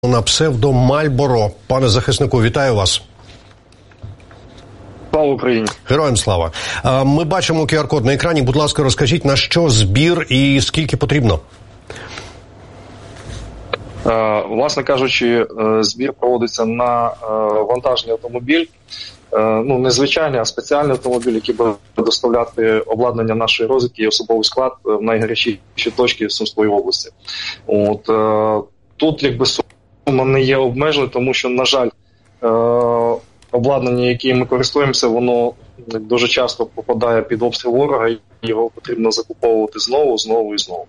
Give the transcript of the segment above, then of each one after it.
на псевдо Мальборо. Пане захиснику, вітаю вас. Слава Україні. Героям слава. Ми бачимо QR-код на екрані. Будь ласка, розкажіть, на що збір і скільки потрібно? Власне кажучи, збір проводиться на вантажний автомобіль. Не звичайний, а спеціальний автомобіль, який буде доставляти обладнання нашої розвідки і особовий склад в найгарячіші точки Сумської області. Тут сума не є обмеженою, тому що, на жаль, обладнання, яким ми користуємося, воно дуже часто попадає під обстріл ворога, і його потрібно закуповувати знову і знову.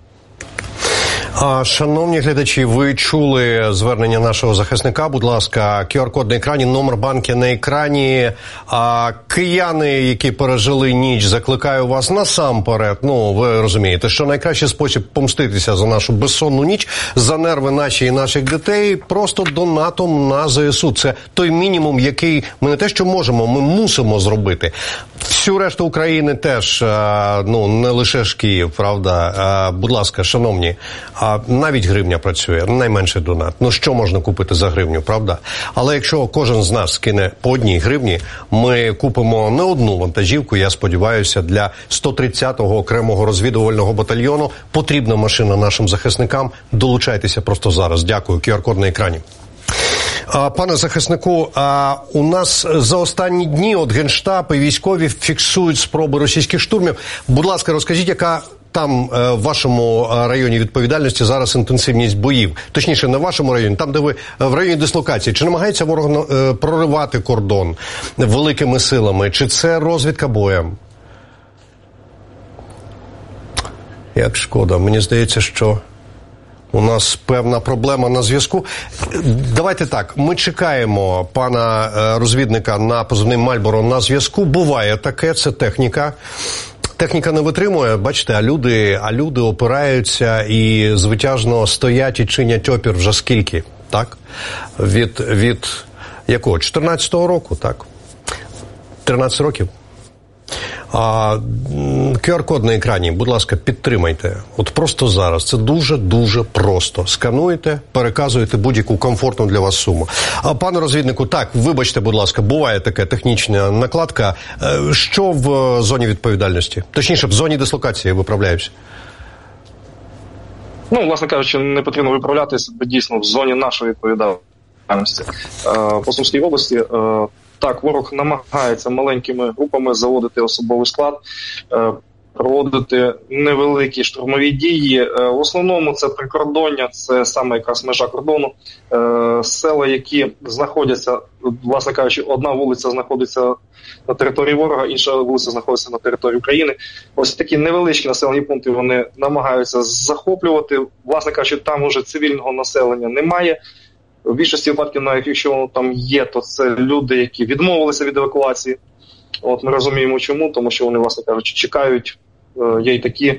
Шановні глядачі, ви чули звернення нашого захисника. Будь ласка, QR-код на екрані, номер банки на екрані. Кияни, які пережили ніч, закликаю вас насамперед, ви розумієте, що найкращий спосіб помститися за нашу безсонну ніч, за нерви наші і наших дітей, просто донатом на ЗСУ. Це той мінімум, який ми не те що можемо, ми мусимо зробити. Всю решту України теж, не лише ж Київ, правда. Будь ласка, шановні, навіть гривня працює, найменший донат. Що можна купити за гривню, правда? Але якщо кожен з нас скине по одній гривні, ми купимо не одну вантажівку, я сподіваюся, для 130-го окремого розвідувального батальйону. Потрібна машина нашим захисникам. Долучайтеся просто зараз. Дякую. QR-код на екрані. Пане захиснику, у нас за останні дні Генштаб і військові фіксують спроби російських штурмів. Будь ласка, розкажіть, яка там в вашому районі відповідальності зараз інтенсивність боїв? Точніше, не в вашому районі, там, де ви в районі дислокації. Чи намагається ворог проривати кордон великими силами? Чи це розвідка боєм? Як шкода. Мені здається, що у нас певна проблема на зв'язку. Давайте так, ми чекаємо пана розвідника на позивний Мальборо на зв'язку. Буває таке, це техніка. Техніка не витримує, бачите, а люди опираються і звитяжно стоять і чинять опір вже скільки, так? Від якого? 14-го року, так? 13 років. QR-код на екрані, будь ласка, підтримайте. Просто зараз. Це дуже-дуже просто. Скануєте, переказуєте будь-яку комфортну для вас суму. Пане розвіднику, так, вибачте, будь ласка, буває така технічна накладка. Що в зоні відповідальності? Точніше, в зоні дислокації, виправляюся. Власне кажучи, не потрібно виправлятися, дійсно, в зоні нашої відповідальності. По Сумській області так, ворог намагається маленькими групами заводити особовий склад, проводити невеликі штурмові дії. В основному це прикордоння, це саме якраз межа кордону. Села, які знаходяться, власне кажучи, одна вулиця знаходиться на території ворога, інша вулиця знаходиться на території України. Ось такі невеличкі населені пункти вони намагаються захоплювати. Власне кажучи, там уже цивільного населення немає. В більшості випадків, навіть якщо воно там є, то це люди, які відмовилися від евакуації. Ми розуміємо чому, тому що вони, власне кажучи, чекають, є й такі.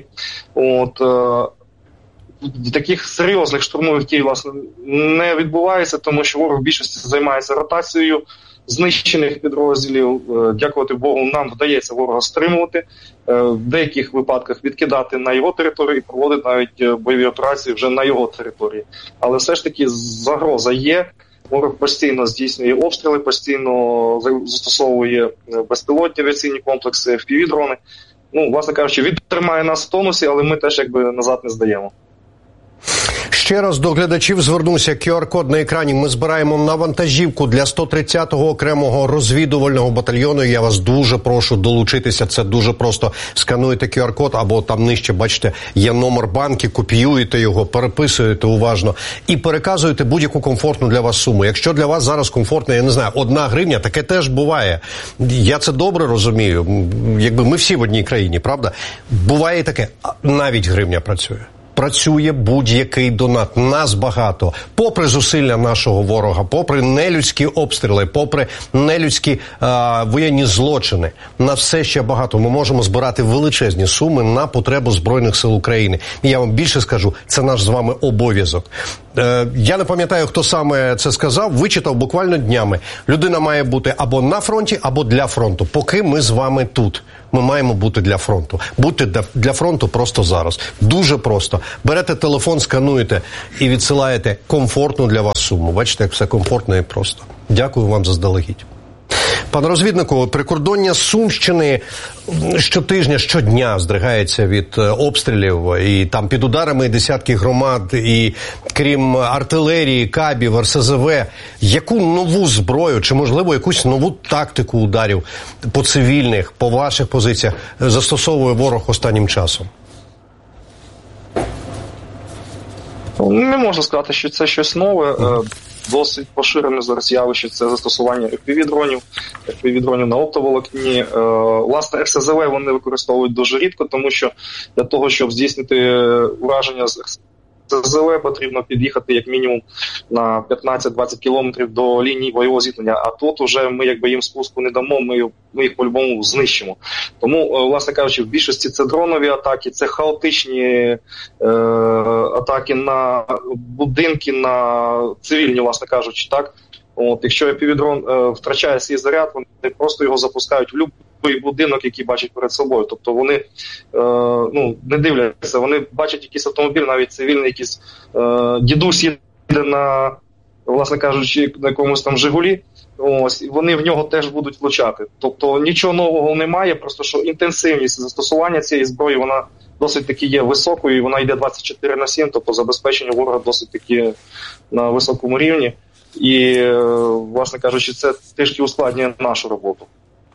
Таких серйозних штурмових дій, власне, не відбувається, тому що ворог в більшості займається ротацією знищених підрозділів. Дякувати Богу, нам вдається ворога стримувати, в деяких випадках відкидати на його територію і проводити навіть бойові операції вже на його території. Але все ж таки загроза є. Ворог постійно здійснює обстріли, постійно застосовує безпілотні авіаційні комплекси, FPV-дрони. Власне кажучи, він тримає нас в тонусі, але ми теж назад не здаємо. Ще раз до глядачів звернуся. QR-код на екрані. Ми збираємо на вантажівку для 130-го окремого розвідувального батальйону. Я вас дуже прошу долучитися. Це дуже просто. Скануєте QR-код або там нижче, бачите, є номер банки, копіюєте його, переписуєте уважно і переказуєте будь-яку комфортну для вас суму. Якщо для вас зараз комфортна, я не знаю, 1 гривня, таке теж буває. Я це добре розумію. Ми всі в одній країні, правда? Буває таке. Навіть гривня працює. Працює будь-який донат. Нас багато. Попри зусилля нашого ворога, попри нелюдські обстріли, попри нелюдські воєнні злочини, на все ще багато. Ми можемо збирати величезні суми на потребу Збройних сил України. І я вам більше скажу, це наш з вами обов'язок. Я не пам'ятаю, хто саме це сказав, вичитав буквально днями. Людина має бути або на фронті, або для фронту. Поки ми з вами тут, ми маємо бути для фронту. Будьте для фронту просто зараз. Дуже просто. Берете телефон, скануєте і відсилаєте комфортну для вас суму. Бачите, як все комфортно і просто. Дякую вам заздалегідь. Пане розвіднику, прикордоння Сумщини щотижня, щодня здригається від обстрілів, і там під ударами десятки громад, і крім артилерії, кабів, РСЗВ, яку нову зброю, чи можливо якусь нову тактику ударів по цивільних, по ваших позиціях застосовує ворог останнім часом? Не можна сказати, що це щось нове. Досить поширене зараз явище – це застосування FPV-дронів на оптоволокні. Власне, РСЗВ вони використовують дуже рідко, тому що для того, щоб здійснити ураження з РСЗВ, потрібно під'їхати як мінімум на 15-20 кілометрів до лінії бойового зіткнення, а тут уже ми якби їм спуску не дамо, ми їх по-любому знищимо. Тому, власне кажучи, в більшості це дронові атаки, це хаотичні атаки на будинки, на цивільні, власне кажучи, так. От, якщо FPV-дрон втрачає свій заряд, вони просто його запускають в будь-який будинок, який бачать перед собою. Тобто вони не дивляться, вони бачать якийсь автомобіль, навіть цивільний, якийсь дідусь їде на, власне кажучи, на якомусь там «Жигулі», ось, і вони в нього теж будуть влучати. Тобто нічого нового немає, просто що інтенсивність застосування цієї зброї, вона досить таки є високою, і вона йде 24/7, тобто забезпечення ворога досить таки на високому рівні. І, власне кажучи, це трішки ускладнює нашу роботу.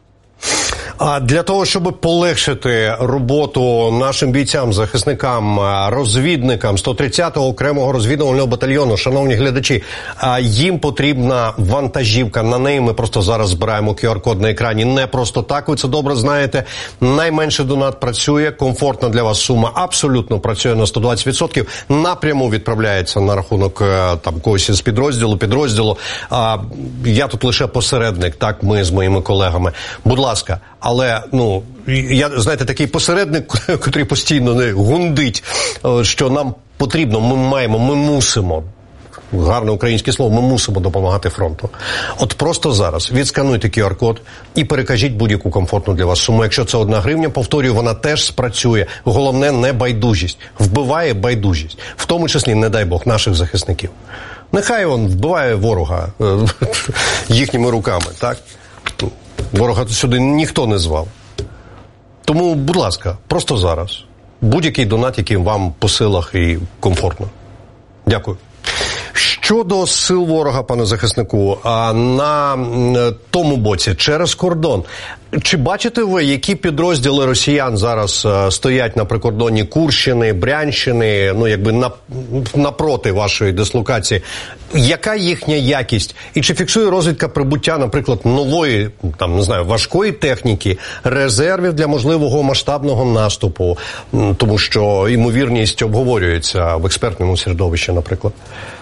А для того, щоб полегшити роботу нашим бійцям, захисникам, розвідникам 130-го окремого розвідувального батальйону, шановні глядачі, їм потрібна вантажівка. На неї ми просто зараз збираємо QR-код на екрані. Не просто так, ви це добре знаєте. Найменший донат працює, комфортна для вас сума абсолютно працює на 120%. Напряму відправляється на рахунок там когось із підрозділу. Я тут лише посередник, так, ми з моїми колегами. Будь ласка. Але, я, знаєте, такий посередник, котрий постійно не гундить, що нам потрібно, ми мусимо, гарне українське слово, ми мусимо допомагати фронту. От просто зараз відскануйте QR-код і перекажіть будь-яку комфортну для вас суму. Якщо це 1 гривня, повторюю, вона теж спрацює. Головне, не байдужість. Вбиває байдужість. В тому числі, не дай Бог, наших захисників. Нехай він вбиває ворога їхніми руками, так? Ворога сюди ніхто не звав. Тому, будь ласка, просто зараз. Будь-який донат, який вам по силах і комфортно. Дякую. Щодо сил ворога, пане захиснику, на тому боці, через кордон, чи бачите ви, які підрозділи росіян зараз стоять на прикордонні Курщини, Брянщини, напроти вашої дислокації? Яка їхня якість? І чи фіксує розвідка прибуття, наприклад, нової, важкої техніки, резервів для можливого масштабного наступу? Тому що ймовірність обговорюється в експертному середовищі, наприклад.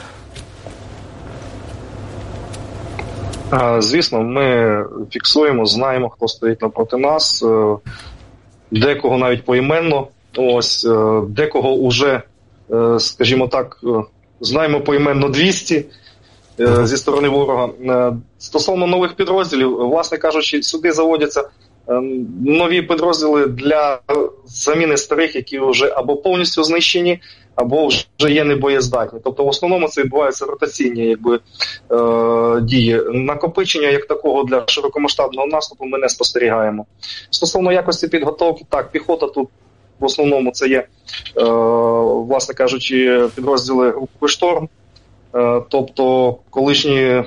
Звісно, ми фіксуємо, знаємо, хто стоїть напроти нас, декого навіть поіменно, декого уже, скажімо так, знаємо поіменно 200 зі сторони ворога. Стосовно нових підрозділів, власне кажучи, сюди заводяться нові підрозділи для заміни старих, які вже або повністю знищені, або вже є небоєздатні. Тобто в основному це відбуваються ротаційні дії. Накопичення як такого для широкомасштабного наступу ми не спостерігаємо. Стосовно якості підготовки, так, піхота тут в основному це є, власне кажучи, підрозділи групи «Шторм», тобто колишні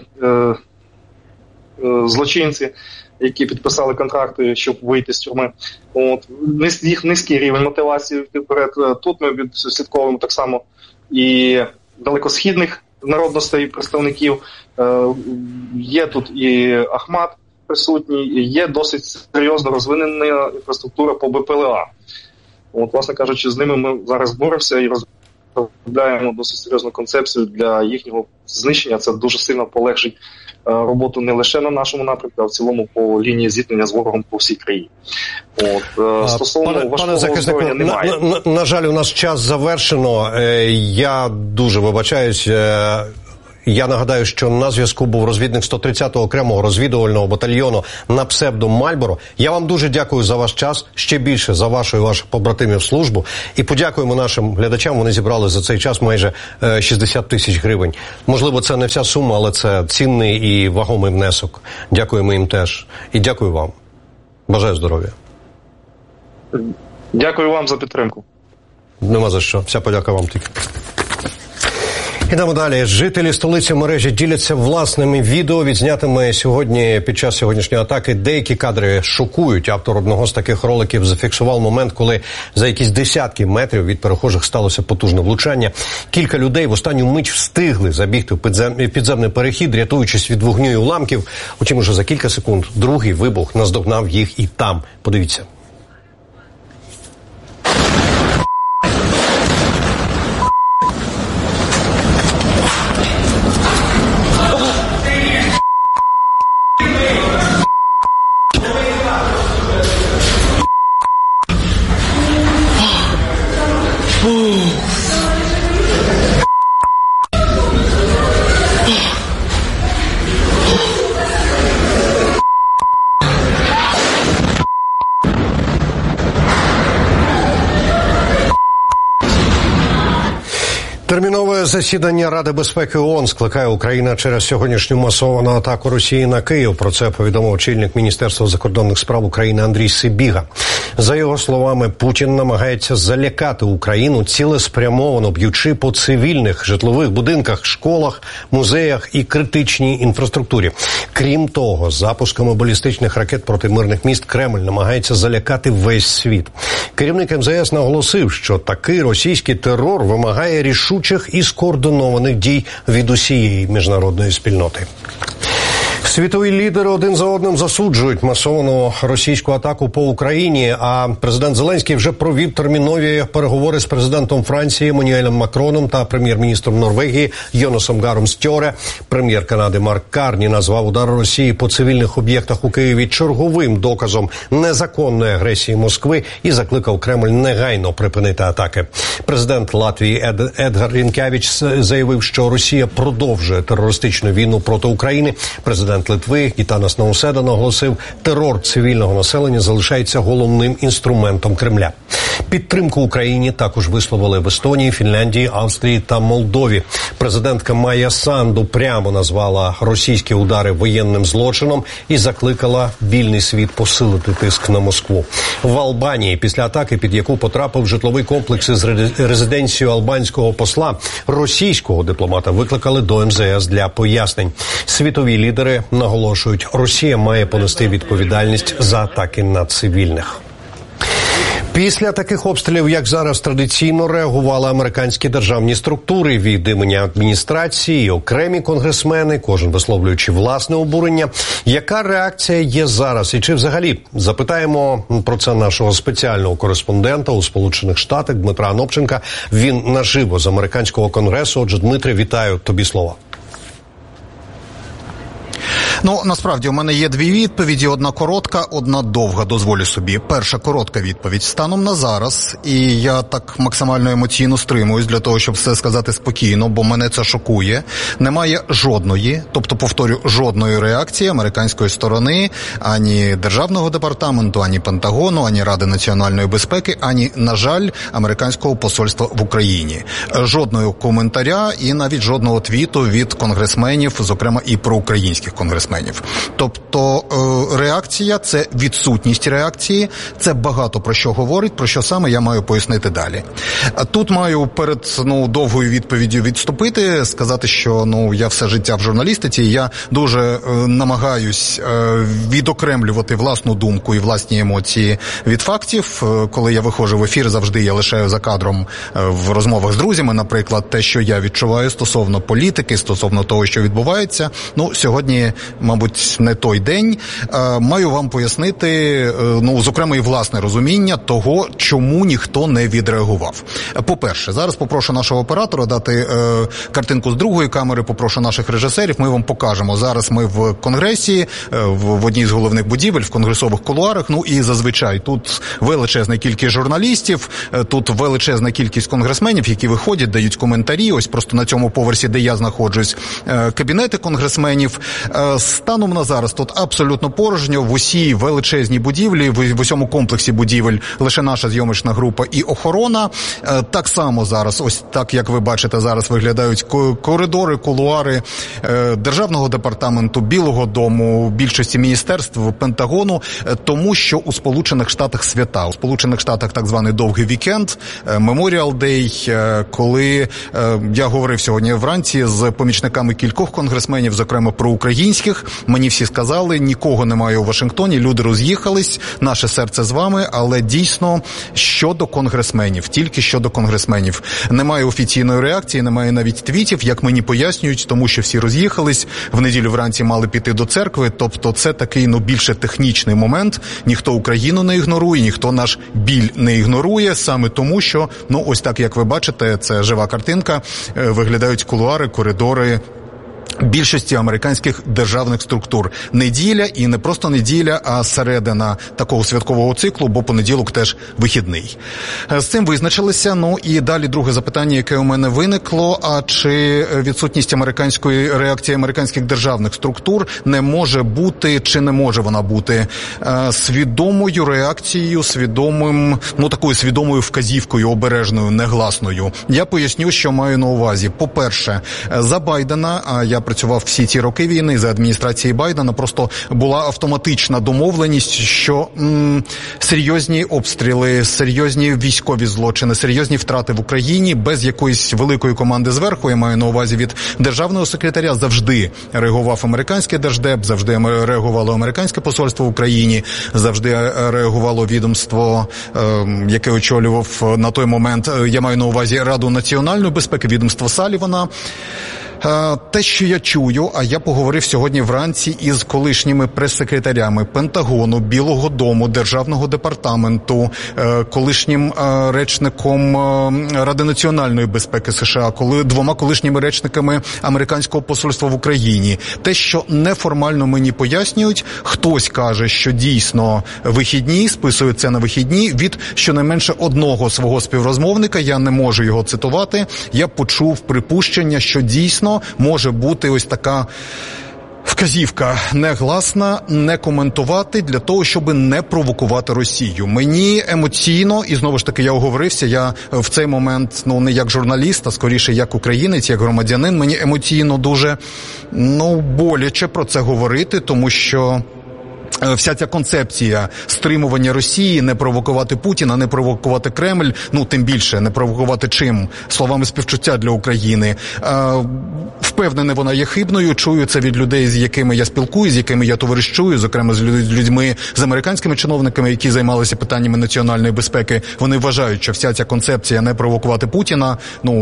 злочинці, які підписали контракти, щоб вийти з тюрми. Їх низький рівень мотивації вперед. Тут ми відслідковуємо так само і далекосхідних народностей представників. Є тут і Ахмат присутній, і є досить серйозно розвинена інфраструктура по БПЛА. Власне кажучи, з ними ми зараз боремося і розробляємо досить серйозну концепцію для їхнього знищення. Це дуже сильно полегшить роботу не лише на нашому напрямку, а в цілому по лінії зіткнення з ворогом по всій країні. Стосовно важкого озброєння немає. На жаль, у нас час завершено. Я дуже вибачаюсь. Я нагадаю, що на зв'язку був розвідник 130-го окремого розвідувального батальйону на псевдо Мальборо. Я вам дуже дякую за ваш час, ще більше за вашу і ваших побратимів службу. І подякуємо нашим глядачам, вони зібрали за цей час майже 60 тисяч гривень. Можливо, це не вся сума, але це цінний і вагомий внесок. Дякуємо їм теж. І дякую вам. Бажаю здоров'я. Дякую вам за підтримку. Нема за що. Вся подяка вам тільки. Ідемо далі. Жителі столиці мережі діляться власними відео, відзнятими сьогодні під час сьогоднішньої атаки. Деякі кадри шокують. Автор одного з таких роликів зафіксував момент, коли за якісь десятки метрів від перехожих сталося потужне влучання. Кілька людей в останню мить встигли забігти в підземний перехід, рятуючись від вогню і уламків. Утім, уже за кілька секунд другий вибух наздогнав їх і там. Подивіться. Термінове засідання Ради безпеки ООН скликає Україна через сьогоднішню масовану атаку Росії на Київ. Про це повідомив очільник Міністерства закордонних справ України Андрій Сибіга. За його словами, Путін намагається залякати Україну, цілеспрямовано б'ючи по цивільних житлових будинках, школах, музеях і критичній інфраструктурі. Крім того, запусками балістичних ракет проти мирних міст Кремль намагається залякати весь світ. Керівник МЗС наголосив, що такий російський терор вимагає рішучих і скоординованих дій від усієї міжнародної спільноти. Світові лідери один за одним засуджують масовану російську атаку по Україні, а президент Зеленський вже провів термінові переговори з президентом Франції Еммануелем Макроном та прем'єр-міністром Норвегії Йонасом Гаром Стьоре. Прем'єр Канади Марк Карні назвав удар Росії по цивільних об'єктах у Києві черговим доказом незаконної агресії Москви і закликав Кремль негайно припинити атаки. Президент Латвії Едгар Рінкевич заявив, що Росія продовжує терористичну війну проти України. Президент Литви Гітанас Науседа наголосив, терор цивільного населення залишається головним інструментом Кремля. Підтримку Україні також висловили в Естонії, Фінляндії, Австрії та Молдові. Президентка Майя Санду прямо назвала російські удари воєнним злочином і закликала вільний світ посилити тиск на Москву. В Албанії після атаки, під яку потрапив житловий комплекс із резиденцією албанського посла, російського дипломата викликали до МЗС для пояснень. Світові лідери наголошують, Росія має понести відповідальність за атаки на цивільних. Після таких обстрілів, як зараз, традиційно реагували американські державні структури від імені адміністрації, окремі конгресмени, кожен висловлюючи власне обурення. Яка реакція є зараз? І чи взагалі? Запитаємо про це нашого спеціального кореспондента у Сполучених Штатах Дмитра Анопченка. Він наживо з американського конгресу. Отже, Дмитре, вітаю, тобі слово. Насправді, у мене є дві відповіді. Одна коротка, одна довга, дозволю собі. Перша коротка відповідь. Станом на зараз, і я так максимально емоційно стримуюсь для того, щоб все сказати спокійно, бо мене це шокує. Немає жодної, тобто, повторю, жодної реакції американської сторони, ані Державного департаменту, ані Пентагону, ані Ради національної безпеки, ані, на жаль, американського посольства в Україні. Жодного коментаря і навіть жодного твіту від конгресменів, зокрема і проукраїнських конгресменів. Тобто реакція – це відсутність реакції, це багато про що говорить, про що саме я маю пояснити далі. Тут маю перед довгою відповіддю відступити, сказати, що я все життя в журналістиці, я дуже намагаюсь відокремлювати власну думку і власні емоції від фактів. Коли я виходжу в ефір, завжди я лишаю за кадром в розмовах з друзями, наприклад, те, що я відчуваю стосовно політики, стосовно того, що відбувається. Сьогодні мабуть, не той день. Маю вам пояснити, зокрема, і власне розуміння того, чому ніхто не відреагував. По-перше, зараз попрошу нашого оператора дати картинку з другої камери, попрошу наших режисерів, ми вам покажемо. Зараз ми в Конгресі, в одній з головних будівель, в конгресових кулуарах, і зазвичай тут величезна кількість журналістів, тут величезна кількість конгресменів, які виходять, дають коментарі, ось просто на цьому поверсі, де я знаходжусь, кабінети конгресменів. Станом на зараз тут абсолютно порожньо, в усій величезній будівлі, в усьому комплексі будівель лише наша зйомочна група і охорона. Так само зараз, ось так, як ви бачите, зараз виглядають коридори, кулуари Державного департаменту, Білого дому, більшості міністерств, Пентагону, тому що у Сполучених Штатах свята. У Сполучених Штатах так званий довгий вікенд, Memorial Day, коли я говорив сьогодні вранці з помічниками кількох конгресменів, зокрема проукраїнських, мені всі сказали, нікого немає у Вашингтоні, люди роз'їхались, наше серце з вами, але дійсно щодо конгресменів, тільки щодо конгресменів. Немає офіційної реакції, немає навіть твітів, як мені пояснюють, тому що всі роз'їхались, в неділю вранці мали піти до церкви, тобто це такий, більше технічний момент, ніхто Україну не ігнорує, ніхто наш біль не ігнорує, саме тому, що, ось так, як ви бачите, це жива картинка, виглядають кулуари, коридори більшості американських державних структур. Неділя, і не просто неділя, а середина такого святкового циклу, бо понеділок теж вихідний. З цим визначилися. І далі друге запитання, яке у мене виникло, а чи відсутність американської реакції американських державних структур не може бути, чи не може вона бути свідомою реакцією, такою свідомою вказівкою, обережною, негласною? Я поясню, що маю на увазі. По-перше, за Байдена, я працював всі ці роки війни, за адміністрації Байдена, просто була автоматична домовленість, що серйозні обстріли, серйозні військові злочини, серйозні втрати в Україні без якоїсь великої команди зверху, я маю на увазі від державного секретаря, завжди реагував американський держдеп, завжди реагувало американське посольство в Україні, завжди реагувало відомство, яке очолював на той момент, я маю на увазі Раду національної безпеки, відомство Салівана. Те, що я чую, а я поговорив сьогодні вранці із колишніми прес-секретарями Пентагону, Білого дому, Державного департаменту, колишнім речником Ради національної безпеки США, двома колишніми речниками американського посольства в Україні. Те, що неформально мені пояснюють, хтось каже, що дійсно вихідні, списують це на вихідні, від щонайменше одного свого співрозмовника, я не можу його цитувати, я почув припущення, що дійсно може бути ось така вказівка негласна, не коментувати для того, щоб не провокувати Росію. Мені емоційно, і знову ж таки я оговорився, я в цей момент, не як журналіст, а скоріше як українець, як громадянин, мені емоційно дуже, боляче про це говорити, тому що вся ця концепція стримування Росії, не провокувати Путіна, не провокувати Кремль, тим більше не провокувати чим? Словами співчуття для України. Впевнений, вона є хибною, чую це від людей, з якими я спілкуюсь, з якими я товаришую, зокрема з людьми, з американськими чиновниками, які займалися питаннями національної безпеки. Вони вважають, що вся ця концепція не провокувати Путіна,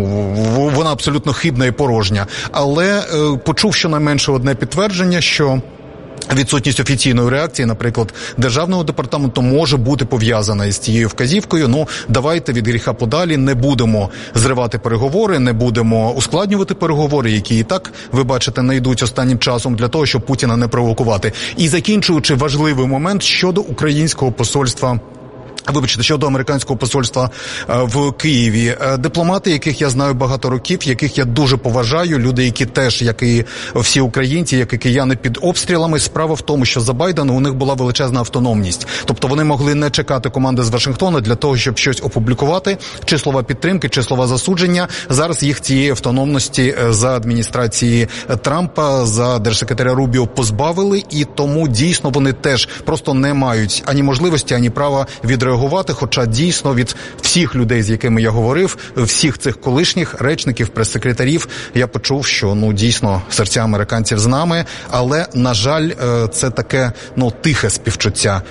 вона абсолютно хибна і порожня. Але почув щонайменше одне підтвердження, що відсутність офіційної реакції, наприклад, Державного департаменту може бути пов'язана із цією вказівкою. Давайте від гріха подалі, не будемо зривати переговори, не будемо ускладнювати переговори, які і так, ви бачите, не йдуть останнім часом для того, щоб Путіна не провокувати. І закінчуючи важливий момент щодо українського посольства, щодо американського посольства в Києві. Дипломати, яких я знаю багато років, яких я дуже поважаю, люди, які теж, як і всі українці, як і кияни, під обстрілами. Справа в тому, що за Байдена у них була величезна автономність. Тобто вони могли не чекати команди з Вашингтона для того, щоб щось опублікувати, чи слова підтримки, чи слова засудження. Зараз їх цієї автономності за адміністрації Трампа, за держсекретаря Рубіо позбавили, і тому дійсно вони теж просто не мають ані можливості, ані права відреагувати, хоча дійсно від всіх людей, з якими я говорив, всіх цих колишніх речників, прес-секретарів, я почув, що дійсно серця американців з нами, але, на жаль, це таке тихе співчуття.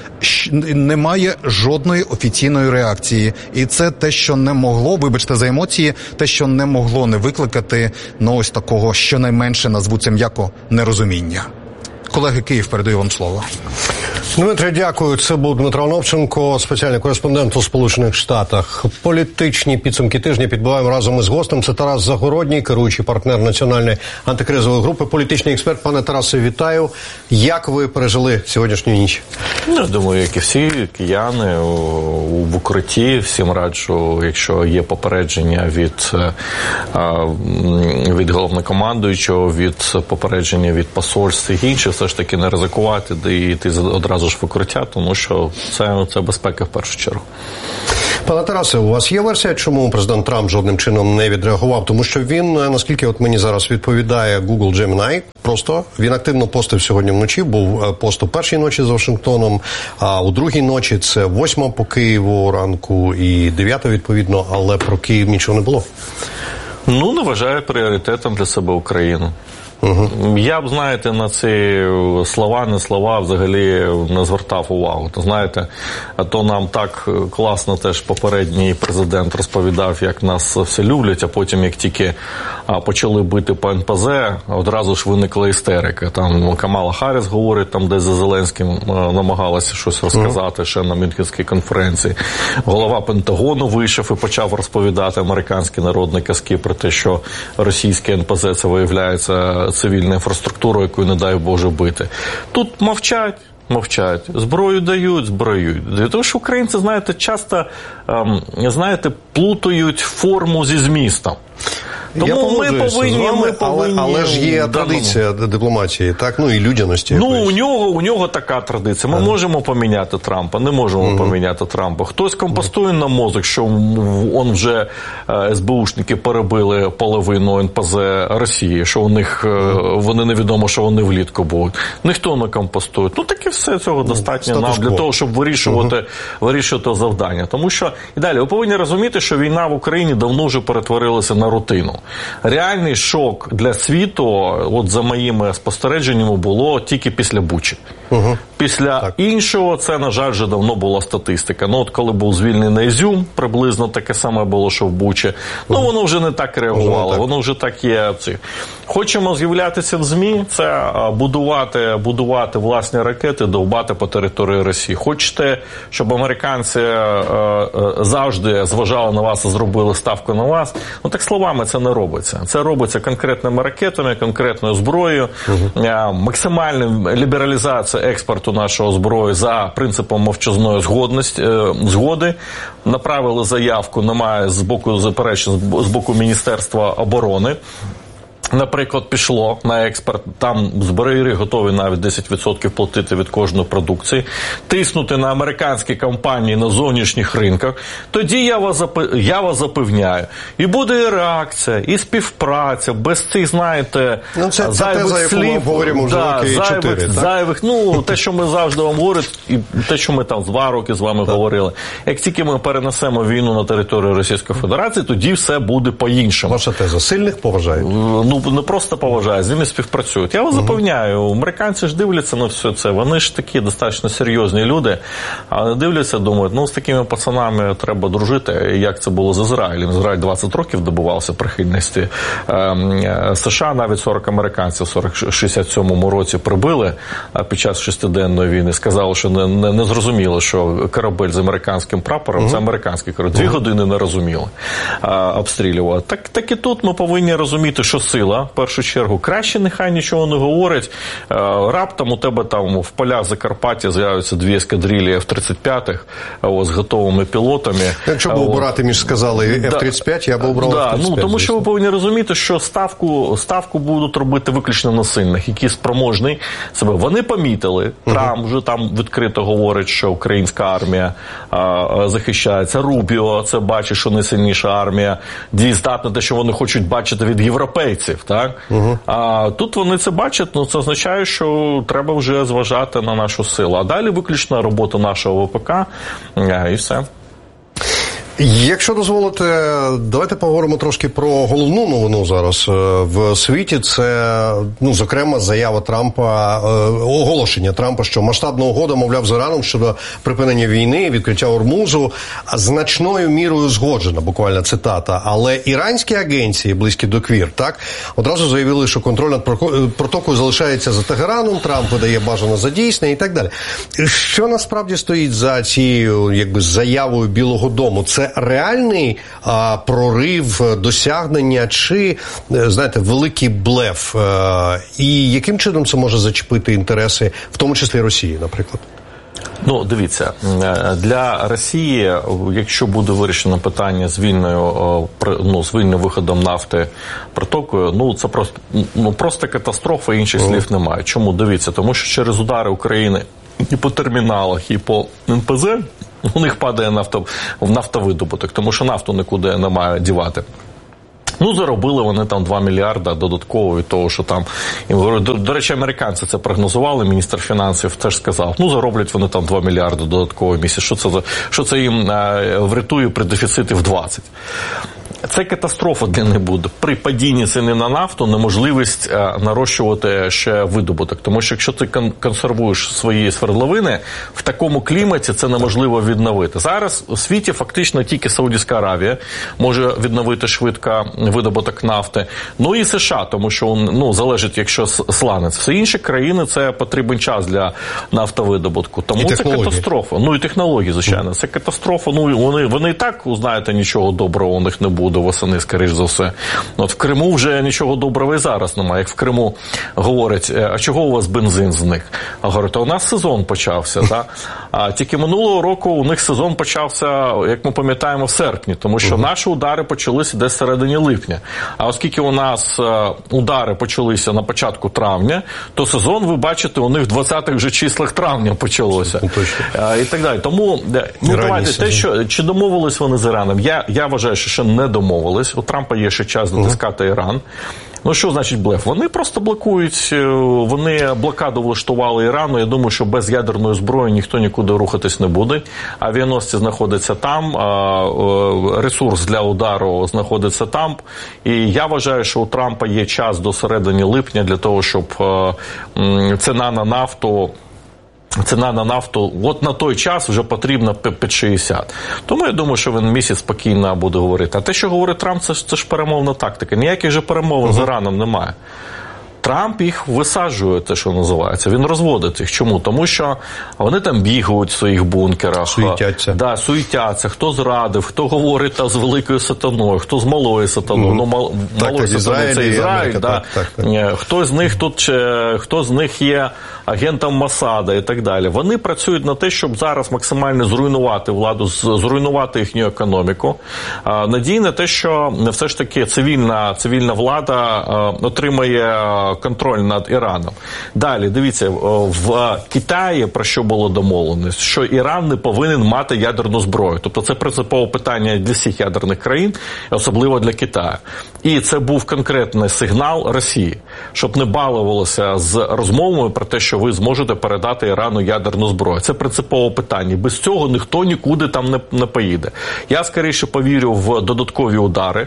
Немає жодної офіційної реакції. І це те, що не могло, вибачте за емоції, те, що не могло не викликати ось такого, щонайменше, назву це м'яко, нерозуміння. Колеги, Київ, передаю вам слово. Дмитре, дякую. Це був Дмитро Оновченко, спеціальний кореспондент у Сполучених Штатах. Політичні підсумки тижня підбиваємо разом із гостем. Це Тарас Загородній, керуючий партнер Національної антикризової групи, політичний експерт. Пане Тарасе, вітаю. Як ви пережили сьогоднішню ніч? Я думаю, як і всі кияни в укритті, всім раджу, якщо є попередження від головнокомандуючого, від попередження від посольств і інших, все ж таки не ризикувати і йти одразу ж в укриття, тому що це безпека в першу чергу. Пане Тарасе, у вас є версія, чому президент Трамп жодним чином не відреагував? Тому що він, наскільки от мені зараз відповідає Google Gemini, просто він активно постив сьогодні вночі, був пост у першій ночі з Вашингтоном, а у другій ночі це 8 по Києву ранку і 9 відповідно, але про Київ нічого не було. Не вважає пріоритетом для себе Україну. Я б, знаєте, на ці слова, не слова взагалі не звертав увагу. То, знаєте, то нам так класно теж попередній президент розповідав, як нас все люблять, а потім, як тільки почали бити по НПЗ, одразу ж виникла істерика. Там Камала Харріс говорить, там десь за Зеленським намагалася щось розказати ще на Мюнхенській конференції. Голова Пентагону вийшов і почав розповідати американські народні казки про те, що російське НПЗ це виявляється цивільна інфраструктура, яку не дай Боже бити. Тут мовчать. Зброю дають. Тому що українці, знаєте, часто, плутають форму зі змістом. Тому ми повинні... Але ж є традиція дипломатії, так? І людяності. У нього така традиція. Ми можемо поміняти Трампа, не можемо поміняти Трампа. Хтось компостує на мозок, що вже СБУшники перебили половину НПЗ Росії, що у них, вони невідомо, що вони влітку будуть. Ніхто не компостує. Таке все цього достатньо нам для того, щоб вирішувати завдання. Тому що, і далі, ви повинні розуміти, що війна в Україні давно вже перетворилася на рутину. Реальний шок для світу, от за моїми спостереженнями, було тільки після Бучі. Після іншого, це, на жаль, вже давно була статистика. От коли був звільнений Ізюм, приблизно таке саме було, що в Бучі. Воно вже не так реагувало, воно вже так є. Хочемо з'являтися в ЗМІ, це будувати власні ракети, довбати по території Росії. Хочете, щоб американці завжди зважали на вас і зробили ставку на вас? Так словами це не робиться. Це робиться конкретними ракетами, конкретною зброєю, максимальна лібералізація експорту нашого зброї за принципом мовчазної згоди. Направили заявку, немає з боку заперечень з боку Міністерства оборони. Наприклад, пішло на експорт, там зброяри готові навіть 10% платити від кожної продукції, тиснути на американські компанії на зовнішніх ринках, тоді я вас запевняю, і буде і реакція, і співпраця, без цих, знаєте, зайвих слів, зайвих, те, що ми завжди вам говоримо, і те, що ми там 2 роки з вами говорили. Як тільки ми перенесемо війну на територію Російської Федерації, тоді все буде по-іншому. Ваша теза, сильних поважають? Не просто поважають, з ними співпрацюють. Я вас запевняю, американці ж дивляться на все це, вони ж такі достатньо серйозні люди, а дивляться, думають, з такими пацанами треба дружити, як це було з Ізраїлем. Ізраїль 20 років добивався прихильності США, навіть 40 американців в 67-му році прибили під час 6-денної війни, сказали, що не зрозуміло, що корабель з американським прапором, це американський корабель, 2 години не розуміли, обстрілювали. Так і тут ми повинні розуміти, що сила, в першу чергу, краще нехай нічого не говорить. Раптом у тебе там в полях Закарпаття з'являються 2 ескадрилі F-35 з готовими пілотами. Якщо б обирати між сказали F-35, я б обрав F-35. Тому що ви повинні розуміти, що ставку будуть робити виключно на сильних, які спроможні себе. Вони помітили, Трамп вже там відкрито говорить, що українська армія захищається. Рубіо це бачить, що найсильніша армія дієздатна, те, що вони хочуть бачити від європейців. Так? А тут вони це бачать, це означає, що треба вже зважати на нашу силу. А далі виключно робота нашого ВПК і все. Якщо дозволите, давайте поговоримо трошки про головну новину зараз в світі. Це, зокрема, заява Трампа, оголошення Трампа, що масштабна угода, мовляв, з Іраном щодо припинення війни, відкриття Ормузу, значною мірою згоджена, буквально цитата. Але іранські агенції, близькі до КВІР, так, одразу заявили, що контроль над протокою залишається за Тегераном, Трамп видає бажане за дійсне і так далі. Що насправді стоїть за цією, заявою Білого дому? Це реальний прорив, досягнення чи, знаєте, великий блеф? І яким чином це може зачепити інтереси, в тому числі Росії, наприклад? Дивіться, для Росії, якщо буде вирішено питання з вільним виходом нафти протокою, це просто катастрофа, інших слів немає. Чому? Дивіться, тому що через удари України і по терміналах, і по НПЗ у них падає нафтовидобуток, тому що нафту нікуди немає дівати. Заробили вони там 2 мільярда додатково від того, що там, до речі, американці це прогнозували, міністр фінансів теж сказав, зароблять вони там 2 мільярди додатково в місяць, що це їм врятує при дефіциті в 20. Це катастрофа для них буде. При падінні ціни на нафту неможливість нарощувати ще видобуток. Тому що якщо ти консервуєш свої свердловини, в такому кліматі це неможливо відновити. Зараз у світі фактично тільки Саудівська Аравія може відновити швидко видобуток нафти. І США, тому що залежить, якщо сланець. Всі інші країни це потрібен час для нафтовидобутку. Тому це катастрофа. І технології, звичайно. Це катастрофа. Вони і так, знаєте, нічого доброго у них не буде восени, скоріш за все. В Криму вже нічого доброго і зараз немає. Як в Криму говорять, а чого у вас бензин зник? А говорять, а у нас сезон почався. Да? А тільки минулого року у них сезон почався, як ми пам'ятаємо, в серпні, тому що наші удари почалися десь середині липня. А оскільки у нас удари почалися на початку травня, то сезон, ви бачите, у них в 20-х вже числах травня почалося. І так далі. Тому, давайте, те, що, чи домовились вони з Іраном? Я вважаю, що ще не домовились. У Трампа є ще час дотискати Іран. Що значить блеф? Вони просто блокують, вони блокаду влаштували Ірану. Я думаю, що без ядерної зброї ніхто нікуди рухатись не буде. Авіаносці знаходяться там, ресурс для удару знаходиться там. І я вважаю, що у Трампа є час до середини липня для того, щоб ціна на нафту, от на той час вже потрібно під 60. Тому я думаю, що він місяць спокійно буде говорити. А те, що говорить Трамп, це ж перемовна тактика. Ніяких же перемовин з Іраном немає. Трамп їх висаджує, те, що називається. Він розводить їх. Чому? Тому що вони там бігають в своїх бункерах. Суетяться. Суетяться. Хто зрадив, хто говорить з великою сатаною, хто з малою сатаною. Малою сатаною це Ізраїль. Хто з них є агентом Масада і так далі. Вони працюють на те, щоб зараз максимально зруйнувати владу, зруйнувати їхню економіку. Надій на те, що все ж таки цивільна влада отримає контроль над Іраном. Далі, дивіться, в Китаї про що було домовлено? Що Іран не повинен мати ядерну зброю. Тобто це принципове питання для всіх ядерних країн, особливо для Китаю. І це був конкретний сигнал Росії, щоб не балувалося з розмовами про те, що ви зможете передати Ірану ядерну зброю. Це принципове питання. Без цього ніхто нікуди там не поїде. Я скоріше повірю в додаткові удари.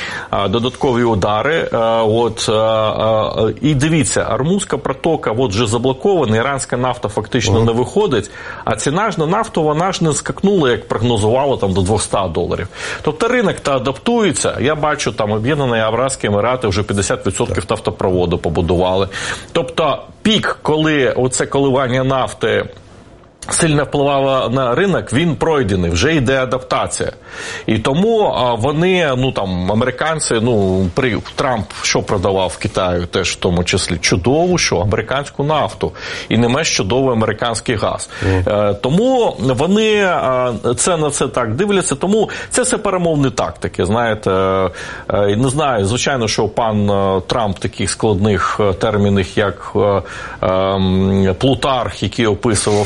І дивіться, Ормузька протока вже заблокована, іранська нафта фактично не виходить, а ціна ж на нафту, вона ж не скакнула, як прогнозувало, там до $200. Тобто ринок адаптується. Я бачу, там Об'єднані Арабські Емірати вже 50% нафтопроводу побудували. Тобто пік, коли оце коливання нафти сильно впливала на ринок, він пройдений, вже йде адаптація. І тому вони, американці, Трамп що продавав в Китаю теж в тому числі? Чудову, американську нафту. І не менш чудовий американський газ. Тому вони на це так дивляться. Тому це все перемовні тактики, знаєте. Не знаю, звичайно, що пан Трамп таких складних термінів, як Плутарх, який описував такого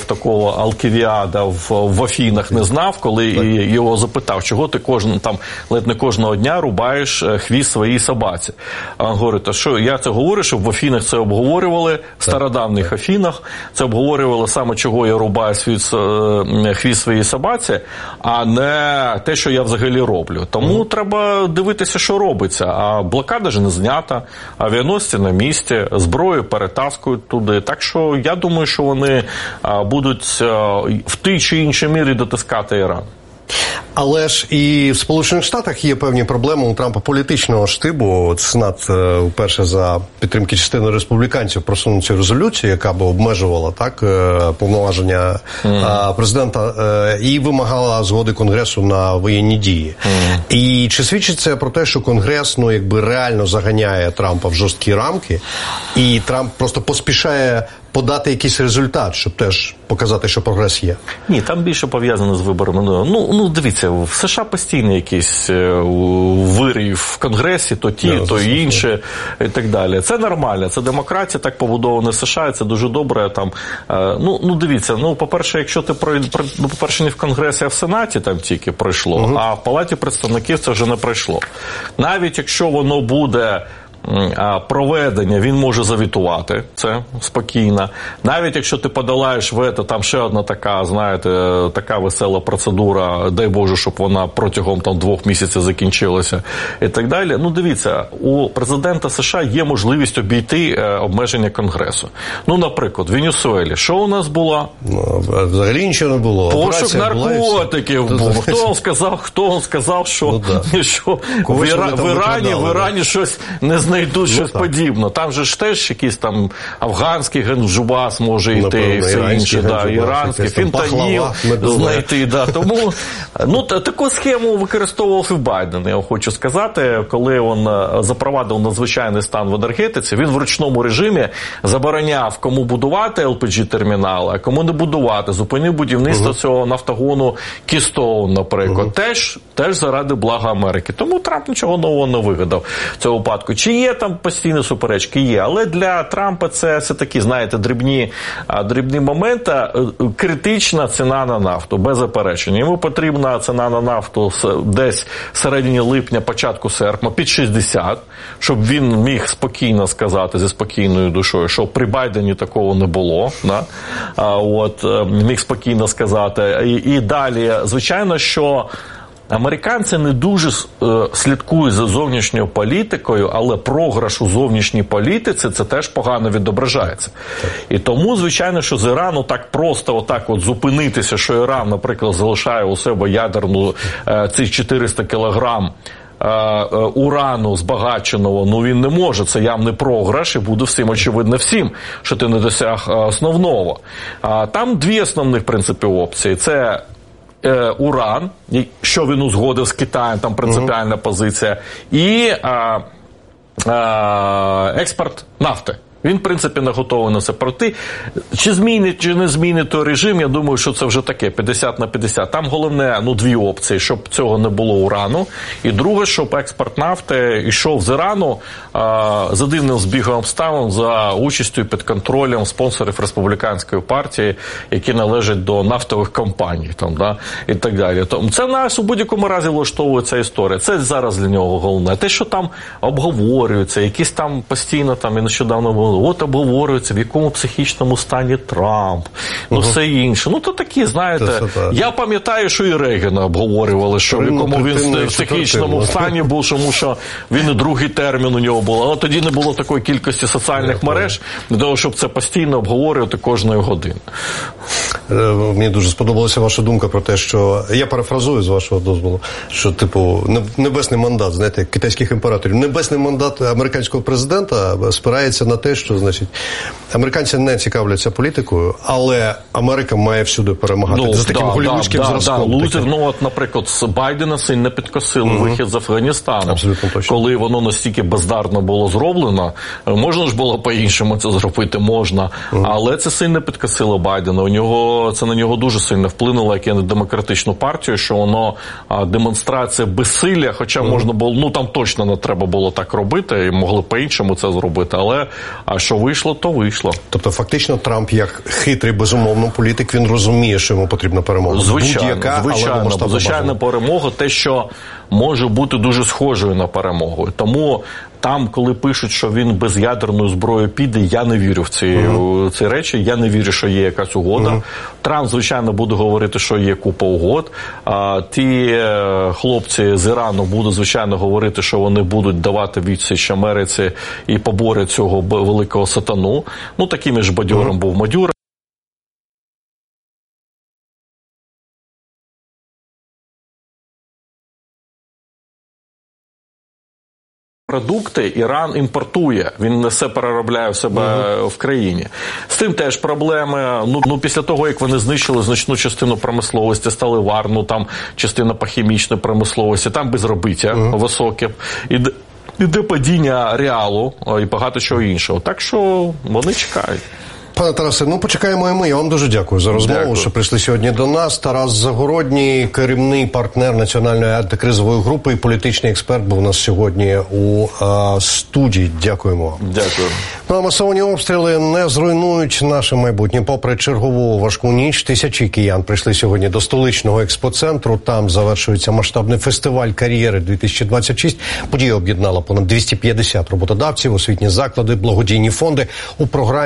Алківіада в Афінах не знав, коли його запитав, чого ти ледь не кожного дня рубаєш хвіст своїй собаці. А він говорить, а що, я це говорю, щоб в Афінах це обговорювали, в стародавніх Афінах це обговорювали саме, чого я рубаю хвіст своїй собаці, а не те, що я взагалі роблю. Тому треба дивитися, що робиться. А блокада ж не знята, авіаносці на місці, зброю перетаскують туди. Так що я думаю, що вони будуть в тій чи іншій мірі дотискати Іран. Але ж і в Сполучених Штатах є певні проблеми у Трампа політичного штибу. Сенат вперше за підтримки частини республіканців просунув цю резолюцію, яка б обмежувала повноваження президента і вимагала згоди Конгресу на воєнні дії. І чи свідчить це про те, що Конгрес реально заганяє Трампа в жорсткі рамки, і Трамп просто поспішає подати якийсь результат, щоб теж показати, що прогрес є? Ні, там більше пов'язано з виборами. Дивіться, в США постійно якісь вирій в Конгресі, то інші і так далі. Це нормально, це демократія, так побудована США, і це дуже добре. Там, дивіться, по-перше, якщо ти по-перше, не в Конгресі, а в Сенаті там тільки пройшло, а в Палаті представників це вже не пройшло. Навіть якщо воно буде проведення, він може завітувати це спокійно. Навіть якщо ти подолаєш вето, там ще одна така, знаєте, така весела процедура, дай Боже, щоб вона протягом 2 місяців закінчилася і так далі. Дивіться, у президента США є можливість обійти обмеження Конгресу. Наприклад, в Венесуелі що у нас було? Взагалі нічого не було. Пошук наркотиків був. Хто сказав, що в Ірані щось не знайдуть, щось подібне. Там же ж теж якийсь там афганський генджубас може йти, і все інше, іранський, фентаніл знайти. Тому таку схему використовував і Байден, я хочу сказати, коли він запровадив надзвичайний стан в енергетиці, він в ручному режимі забороняв, кому будувати LPG-термінали, а кому не будувати, зупинив будівництво цього нафтогону Keystone, наприклад, теж заради блага Америки. Тому Трамп нічого нового не вигадав в цьому випадку. Чи є там постійні суперечки? Є. Але для Трампа це такі, знаєте, дрібні моменти. Критична ціна на нафту, без заперечень. Йому потрібна ціна на нафту десь в середині липня, початку серпня, під 60, щоб він міг спокійно сказати, зі спокійною душою, що при Байдені такого не було. Міг спокійно сказати. І далі, звичайно, що американці не дуже слідкують за зовнішньою політикою, але програш у зовнішній політиці це теж погано відображається. І тому, звичайно, що з Ірану так просто зупинитися, що Іран, наприклад, залишає у себе ядерну ці 400 кілограм урану збагаченого, він не може, це явний програш, і буде всім очевидно що ти не досяг основного. Там 2 основних, в принципі, опції. Це уран, що він узгодив з Китаєм, там принципіальна позиція, і експорт нафти. Він, в принципі, не готовий на це пройти. Чи змінить, чи не змінить той режим, я думаю, що це вже таке, 50/50. Там головне, 2 опції, щоб цього не було урану. І друге, щоб експорт нафти йшов з Ірану за дивним збігом обставин, за участю під контролем спонсорів республіканської партії, які належать до нафтових компаній, і так далі. Це нас у будь-якому разі влаштовує ця історія. Це зараз для нього головне. Те, що там обговорюється, якісь там постійно, і нещодавно було, обговорюється, в якому психічному стані Трамп, все інше. То такі, знаєте, я пам'ятаю, що і Рейгана обговорювали, що в якому він в психічному стані був, тому що він і другий термін у нього був. Але тоді не було такої кількості соціальних мереж, для того, щоб це постійно обговорювати кожної години. Мені дуже сподобалася ваша думка про те, що, я перефразую з вашого дозволу, що, небесний мандат, знаєте, китайських імператорів, небесний мандат американського президента спирається на те, що, значить, американці не цікавляться політикою, але Америка має всюди перемагати. За таким голлівудським зразком. Наприклад, з Байдена сильно підкосили вихід з Афганістану. Абсолютно точно. Коли воно настільки бездарно було зроблено, можна ж було по-іншому це зробити, можна, але це сильно підкосило Байдена. У нього що це на нього дуже сильно вплинуло, як і на демократичну партію, що воно демонстрація безсилля, хоча можна було, там точно не треба було так робити, і могли по-іншому це зробити, але що вийшло, то вийшло. Тобто фактично Трамп, як хитрий, безумовно, політик, він розуміє, що йому потрібна перемога. Звичайна перемога, те, що може бути дуже схожою на перемогу. Тому там, коли пишуть, що він без ядерної зброї піде, я не вірю в ці речі, я не вірю, що є якась угода. Трамп, звичайно, буде говорити, що є купа угод. Ті хлопці з Ірану будуть, звичайно, говорити, що вони будуть давати відсіч Америці і поборять цього великого сатану. Таким ж бадьором був Мадюро. Продукти Іран імпортує, він не все переробляє в себе в країні. З цим теж проблеми. Після того, як вони знищили значну частину промисловості, стали варну, там частина по хімічної промисловості, там безробіття високе. Іде падіння реалу і багато чого іншого. Так що вони чекають. Пане Тарасе, почекаємо і ми. Я вам дуже дякую за розмову, що прийшли сьогодні до нас. Тарас Загородній, керівний партнер Національної антикризової групи і політичний експерт, був у нас сьогодні у студії. Дякуємо. Дякую. А масовані обстріли не зруйнують наше майбутнє. Попри чергову важку ніч, тисячі киян прийшли сьогодні до столичного експоцентру. Там завершується масштабний фестиваль «Кар'єри-2026». Подія об'єднала понад 250 роботодавців, освітні заклади, благодійні фонди. У програмі